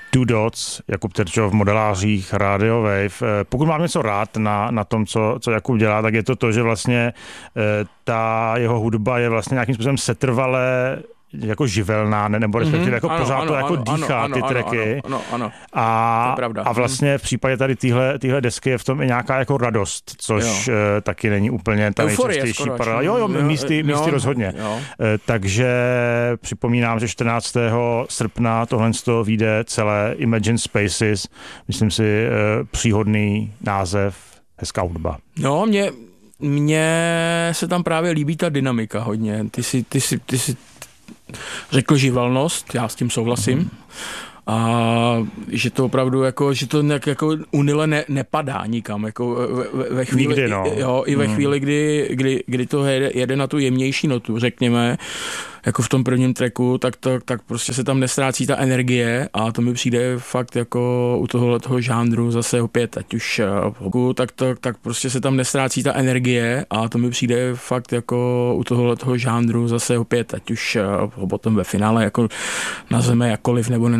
Two Dots, Jakub Terčov v modelářích Radio Wave. Pokud mám něco rád na tom, co Jakub dělá, tak je to, že vlastně ta jeho hudba je vlastně nějakým způsobem setrvalé jako živelná, nebo respektive jako pořád to jako dýchá ty tracky. Ano. A vlastně v případě tady téhle desky je v tom i nějaká jako radost, což taky není úplně ta nejčastější paralela. Jo, místy rozhodně. Takže připomínám, že 14. srpna tohle vyjde celé Imagine Spaces. Myslím si příhodný název, hezká hudba. No, mně se tam právě líbí ta dynamika hodně. Ty si řekl živelnost, já s tím souhlasím. A že to opravdu jako, že to nějak jako unile nepadá nikam, jako ve chvíli, nikdy, no. Jo, i ve chvíli, kdy to jede na tu jemnější notu, řekněme, jako v tom prvním tracku, tak prostě se tam nestrácí ta energie a to mi přijde fakt jako u tohoto žánru zase opět, ať už tak prostě se tam nestrácí ta energie a to mi přijde fakt jako u tohoto žánru zase opět, ať už potom ve finále jako nazveme jakkoliv nebo